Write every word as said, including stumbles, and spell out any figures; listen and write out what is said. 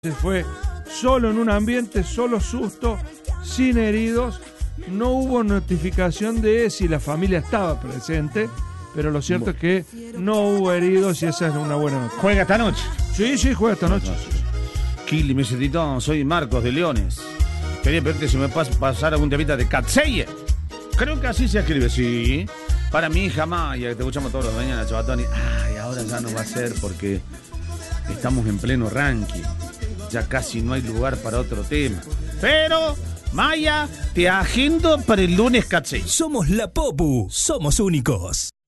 Se fue solo en un ambiente, solo susto, sin heridos. No hubo notificación de si la familia estaba presente, pero lo cierto es que no hubo heridos y esa es una buena noticia. ¿Juega esta noche? Sí, sí, juega esta noche. Kili, me dice Tito, soy Marcos de Leones. Quería pedirte si me pas pasar algún temita de Katseye. Creo que así se escribe, sí. Para mi hija Maya, que te escuchamos todos los mañanas, Chabatoni. Ay, ahora ya no va a ser porque estamos en pleno ranking. Ya casi no hay lugar para otro tema. Pero, Maya, te agendo para el lunes, Katseye. Somos la Popu, somos únicos.